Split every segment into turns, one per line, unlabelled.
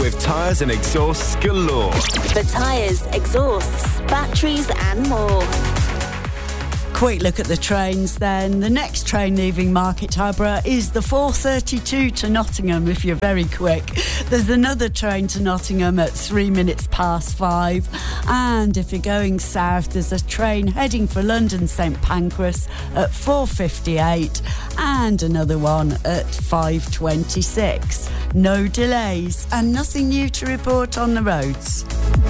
with tyres and exhausts galore.
For tyres, exhausts, batteries and more.
Quick look at the trains then. The next train leaving Market Harborough is the 4:32 to Nottingham, if you're very quick. There's another train to Nottingham at 5:03. And if you're going south, there's a train heading for London St Pancras at 4:58 and another one at 5:26. No delays and nothing new to report on the roads.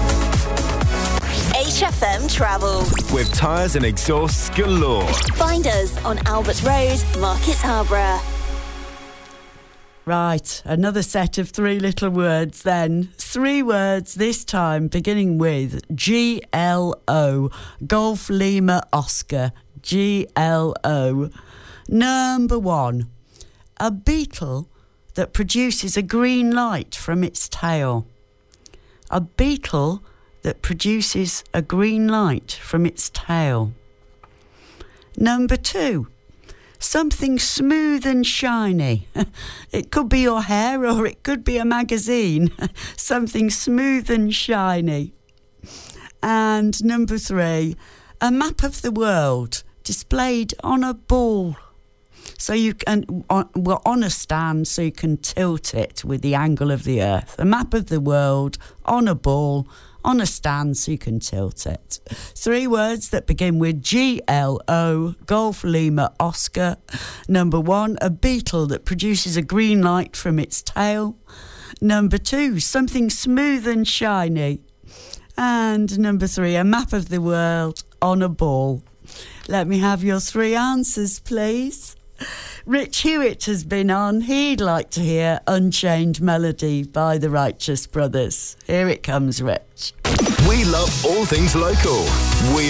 HFM Travel.
With tyres and exhausts galore.
Find us on Albert Road, Market Harborough.
Right, another set of three little words then. 3 words this time, beginning with GLO. Golf Lima Oscar. GLO. Number 1. A beetle that produces a green light from its tail. A beetle that produces a green light from its tail. Number 2. Something smooth and shiny. It could be your hair or it could be a magazine. Something smooth and shiny. And number 3. A map of the world displayed on a ball. So you can, on a stand, so you can tilt it with the angle of the earth. A map of the world on a ball, on a stand, so you can tilt it. 3 words that begin with GLO, Golf Lima Oscar. Number 1, a beetle that produces a green light from its tail. Number 2, something smooth and shiny. And number 3, a map of the world on a ball. Let me have your 3 answers, please. Rich Hewitt has been on. He'd like to hear Unchained Melody by the Righteous Brothers. Here it comes, Rich.
We love all things local. We